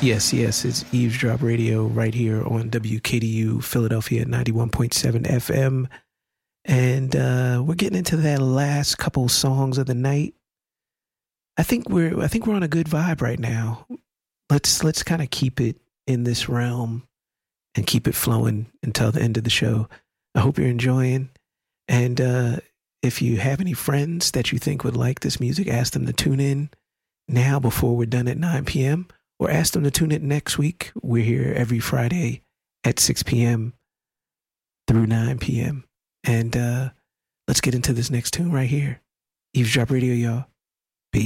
Yes, it's Eavesdrop Radio right here on WKDU Philadelphia 91.7 FM. And we're getting into that last couple songs of the night. I think we're on a good vibe right now. Let's kind of keep it in this realm and keep it flowing until the end of the show. I hope you're enjoying. And if you have any friends that you think would like this music, ask them to tune in now before we're done at 9 p.m. or ask them to tune in next week. We're here every Friday at 6 p.m. through 9 p.m. And let's get into this next tune right here. Eavesdrop Radio, y'all.